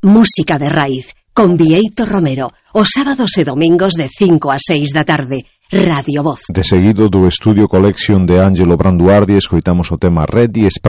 música de raíz, con Bieito Romero, os sábados e domingos de 5 a 6 da tarde, Radio Voz. De seguido do Estudio Collection de Ángelo Branduardi escoitamos o tema Ready